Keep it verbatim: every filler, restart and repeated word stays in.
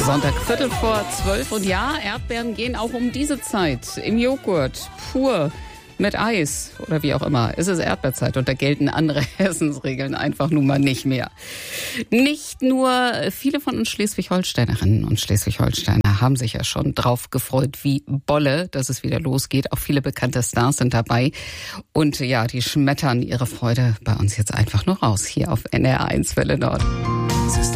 Sonntag, Viertel vor zwölf. Und ja, Erdbeeren gehen auch um diese Zeit im Joghurt, pur, mit Eis oder wie auch immer. Es ist Erdbeerzeit und da gelten andere Essensregeln einfach nun mal nicht mehr. Nicht nur viele von uns Schleswig-Holsteinerinnen und Schleswig-Holsteiner haben sich ja schon drauf gefreut wie Bolle, dass es wieder losgeht. Auch viele bekannte Stars sind dabei. Und ja, die schmettern ihre Freude bei uns jetzt einfach nur raus hier auf N R eins Welle Nord. Es ist